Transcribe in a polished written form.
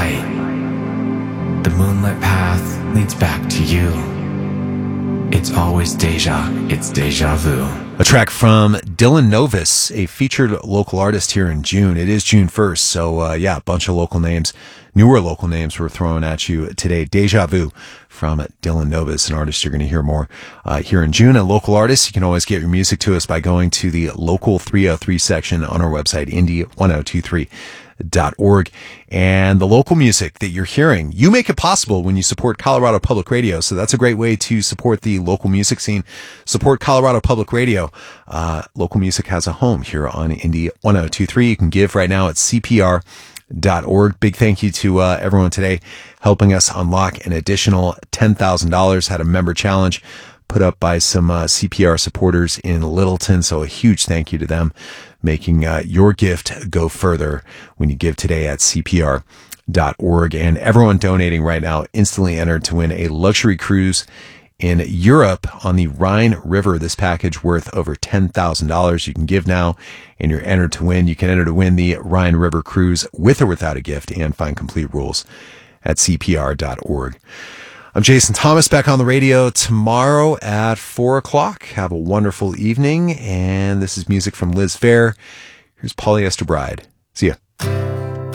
light. The moonlit path leads back to you. It's always it's deja vu. A track from Dylan Novus, a featured local artist here in June. It is June 1st, so a bunch of local names, newer local names we're throwing at you today. Deja Vu from Dylan Novus, an artist you're going to hear more here in June. And local artists, you can always get your music to us by going to the Local 303 section on our website, indie1023.org. And the local music that you're hearing, you make it possible when you support Colorado Public Radio. So that's a great way to support the local music scene. Support Colorado Public Radio. Local music has a home here on Indie 1023. You can give right now at CPR.org. Big thank you to everyone today helping us unlock an additional $10,000. Had a member challenge put up by some CPR supporters in Littleton. So a huge thank you to them, making your gift go further when you give today at CPR.org. And everyone donating right now instantly entered to win a luxury cruise in Europe on the Rhine River. This package worth over $10,000. You can give now and you're entered to win. You can enter to win the Rhine River cruise with or without a gift and find complete rules at CPR.org. I'm Jason Thomas, back on the radio tomorrow at 4 o'clock. Have a wonderful evening. And this is music from Liz Phair. Here's Polyester Bride. See ya.